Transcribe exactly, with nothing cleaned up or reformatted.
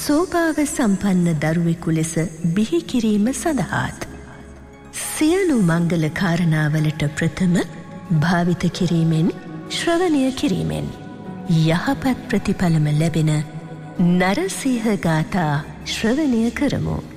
සෝභාව සම්පන්න දරුවෙකු ලෙස බිහි කිරීම සඳහාත් සියලු මංගල කාරණාවලට ප්‍රථම භාවිත කිරීමෙන් ශ්‍රවණය කිරීමෙන් යහපත් ප්‍රතිඵලම ලැබෙන නරසිංහ ගාථා ශ්‍රවණය කරමු.